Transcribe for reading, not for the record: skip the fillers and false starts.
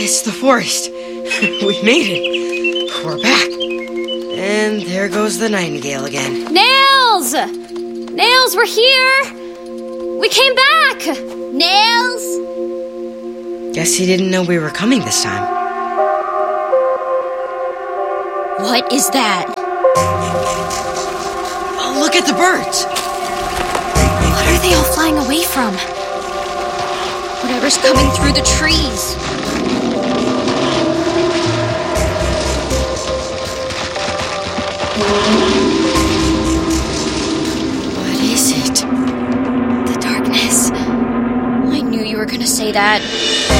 It's the forest. We made it. We're back. And there goes the nightingale again. Nails! Nails, we're here! We came back! Nails! Guess he didn't know we were coming this time. What is that? Oh, look at the birds. What are they all flying away from? Whatever's coming through the trees. What is it? The darkness. I knew you were gonna say that.